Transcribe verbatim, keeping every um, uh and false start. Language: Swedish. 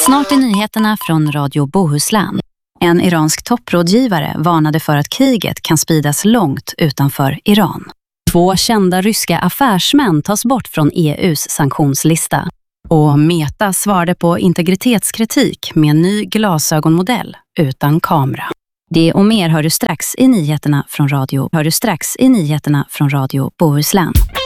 Snart är nyheterna från Radio Bohuslän. En iransk topprådgivare varnade för att kriget kan spridas långt utanför Iran. Två kända ryska affärsmän tas bort från E U:s sanktionslista. Och Meta svarade på integritetskritik med en ny glasögonmodell utan kamera. Det och mer hör du strax i nyheterna från Radio, hör du strax i nyheterna från Radio Bohuslän.